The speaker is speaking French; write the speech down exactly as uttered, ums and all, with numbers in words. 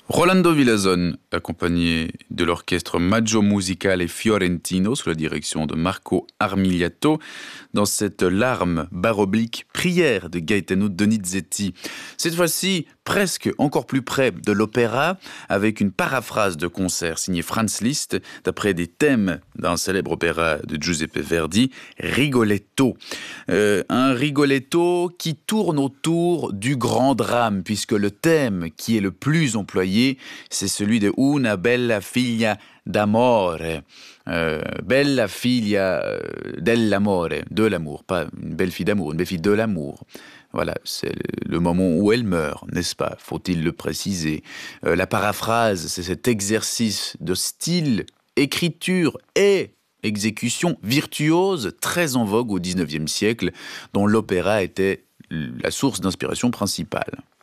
Rolando Villazon, accompagné de l'orchestre Maggio Musicale Fiorentino sous la direction de Marco Armigliato, dans cette larme barre oblique prière de Gaetano Donizetti. Cette fois-ci, presque encore plus près de l'opéra, avec une paraphrase de concert signée Franz Liszt, d'après des thèmes d'un célèbre opéra de Giuseppe Verdi, Rigoletto. Euh, un Rigoletto qui tourne autour du grand drame, puisque le thème qui est le plus employé, c'est celui de Una bella figlia d'amore. Euh, bella figlia dell'amore, de l'amour, pas une belle fille d'amour, une belle fille de l'amour. Voilà, c'est le moment où elle meurt, n'est-ce pas? Faut-il le préciser? Euh, la paraphrase, c'est cet exercice de style, écriture et exécution virtuose, très en vogue au dix-neuvième siècle, dont l'opéra était la source d'inspiration principale.